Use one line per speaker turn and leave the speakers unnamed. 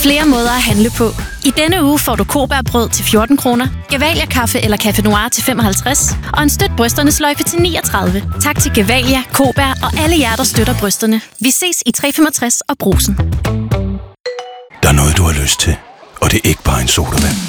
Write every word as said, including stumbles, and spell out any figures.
flere måder at handle på. I denne uge får du Kobærbrød til fjorten kroner, Gevalia Kaffe eller Café Noir til femoghalvtreds og en støt brysterne sløjfe til niogtredive. Tak til Gevalia, Kobær og alle jer, der støtter brysterne. Vi ses i tre femogtres og Brugsen.
Der er noget, du har lyst til, og det er ikke bare en sodavand.